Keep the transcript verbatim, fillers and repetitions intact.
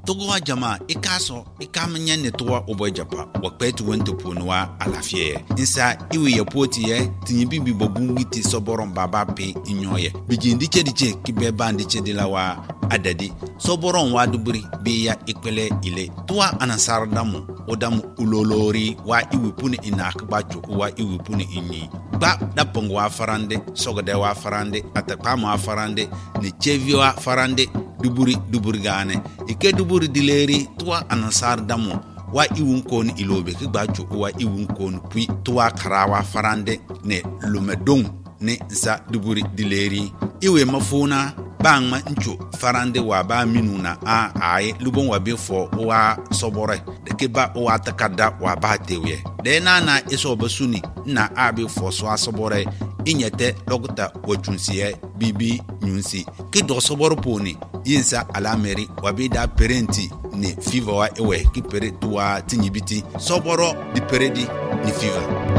togo jama ikaso ikamanya ne towa obo japa wakpetu wento ponwa alafie insa iwe ya poti ye tinyibi bi bogungi ti soboron baba pe inyoye bijindi chediche kibe bandi chedilawa adadi soboron waduburi bi ya ikpele ile towa anasar damu odamu ulolori wa iwe puni inakbacho wa iwe puni inyi ba dapong wa farande sogode wa farande atakpama wa farande ne chevi wa farande duburi duburi gane ike duburi dileri tuwa anasar damo wa iwun kon ilobe ki gbacho wa iwun kon puis tuwa karawa farande ne lumedong ne za duburi dileri iwe mafuna bangma ncho farande wa ba minuna a ai lubon wa befo wa sobore de ke ba wa takada wa ba tewe de na na iso basuni na abi fo so asobore inyete logta wachunsiye bibi nyunsi ki do soboro poni yinsa alameri wabida parenti ni fiva wa ewe ki pere tuwa tinyibiti soboro di peredi ni fiva.